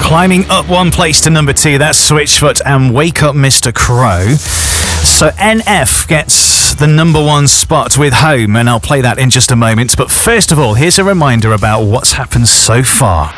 climbing up one place to number 2. That's Switchfoot and Wake Up Mr. Crow. So NF gets the number 1 spot with Home, and I'll play that in just a moment. But first of all, here's a reminder about what's happened so far.